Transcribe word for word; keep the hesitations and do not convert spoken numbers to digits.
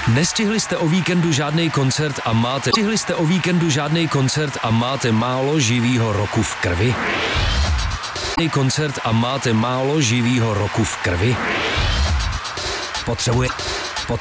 Nestihli jste o víkendu žádný koncert a máte Nestihli jste o víkendu žádný koncert a máte málo živýho roku v krvi? Koncert a máte málo živýho roku v krvi? Potřebuje